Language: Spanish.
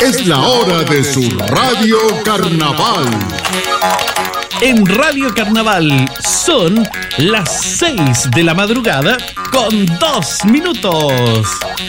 Es la hora de su Radio Carnaval. En Radio Carnaval son las 6 de la madrugada con 2 minutos.